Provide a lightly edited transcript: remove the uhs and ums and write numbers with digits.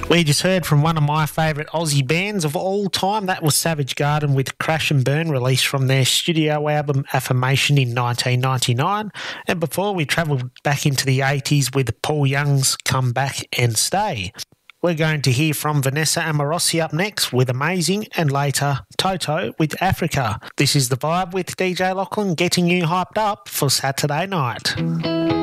We just heard from one of my favourite Aussie bands of all time. That was Savage Garden with Crash and Burn, released from their studio album Affirmation in 1999. And before, we travelled back into the 80s with Paul Young's Come Back and Stay. We're going to hear from Vanessa Amorosi up next with Amazing, and later Toto with Africa. This is The Vibe with DJ Lachlan, getting you hyped up for Saturday night.